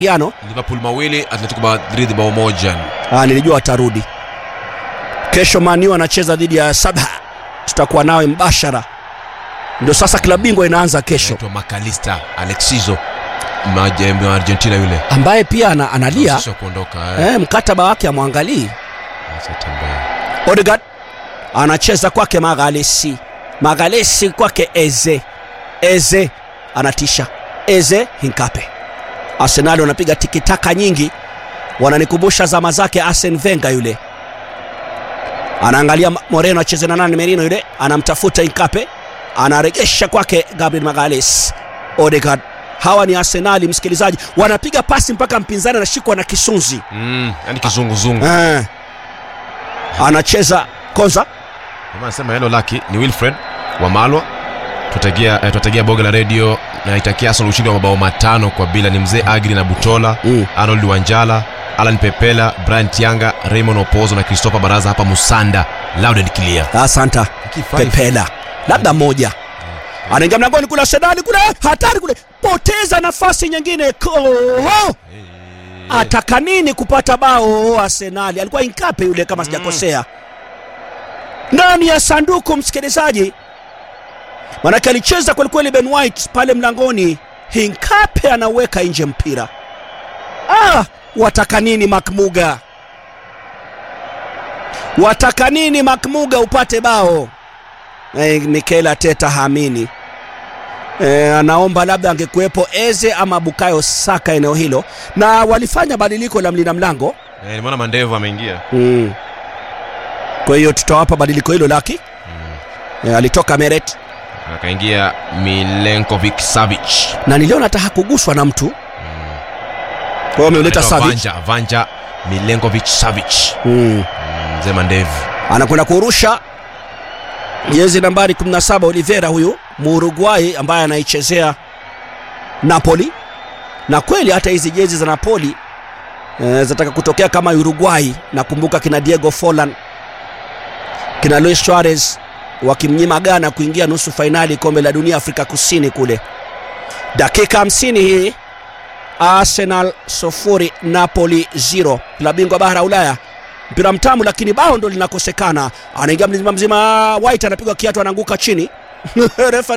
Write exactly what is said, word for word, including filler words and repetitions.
Yano. Liverpool mawili, Atletico Madrid bao moja. Ah, nilijua atarudi. Kesho Man U anacheza dhidi ya Sabha. Tutakuwa nawe mbashara. Ndio sasa klabu bingwa inaanza kesho. Anaitwa McAllister Alexiso, majembe wa Argentina yule, ambaye pia ana, analia sio kuondoka eh. Eh, mkataba wake amwangalii. Acha tembea. Odegaard anacheza kwake Magalesi. Magalesi kwake Eze. Eze anatisha. Eze Hinkape. Arsenal wanapiga tikitaka nyingi. Wananikumbusha zama zake Arsene Wenger yule. Anaangalia Moreno acheze na nani, Merino yule, anamtafuta Hinkape. Anaregesha kwake Gabriel Magalhaes. Odegaard. Hawa ni Arsenal msikilizaji, wanapiga pasi mpaka mpinzani anashikwa na kisunzi. Mm, yani kizunguzungu. Eh. Anacheza Konza. Kama nasema hello Lucky ni Wilfred wa Malwa. Tutagia eh, tutagia boga la radio na itakia Arsenal ushindi wa mabao matano kwa bila. Ni mzee Agri na Butola, mm. Arnold Wanjala, Alan Pepela, Brian Tianga, Raymond Opozo na Christopher Baraza hapa Musanda. Loud clear. Asante. Pepela. Labda moja. Anaingia mlangoni kule Arsenal kule, hatari kule. Poteza nafasi nyingine. Oh! Ataka nini kupata bao Arsenal? Alikuwa Hinkape yule kama sijakosea. Ndani ya sanduku msikilizaji. Manake alicheza kweli kweli Ben White pale mlangoni. Hinkape anaweka nje mpira. Ah, wataka nini Makmuga? Wataka nini Makmuga upate bao? Eh, Mikel Arteta haamini. Eh, anaomba labda angekuepo Eze ama Bukayo Saka eneo hilo, na walifanya badiliko la mlinda mlango. Eh, nimeona Mandevu ameingia. Mm. Kwa hiyo tutawapa badiliko hilo Lucky. Mm. Eh, alitoka Meret akaingia Milenkovic Savic. Na niliona hata hakuguswa na mtu. Mm. Kwa hiyo ameleta Savic. Vanja, Vanja Milenkovic Savic. Mm. Mzee Mandevu anakwenda kurusha jezi nambari kumi na saba Oliveira, huyu Muruguay ambaye anaichezea Napoli. Na kweli hata hizi jezi za Napoli e, zataka kutokea kama Uruguay. Nakumbuka kina Diego Forlan, kina Luis Suarez wakimnyima Ghana kuingia nusu finali kombe la dunia Afrika Kusini kule. Dakika hamsini hii, Arsenal sufuri Napoli zero. Klabu bingwa bara Ulaya. Mpira mtamu lakini bao ndo linakosekana. Anaingia mzima mzima White, anapiga kiatu, anaanguka chini. Refa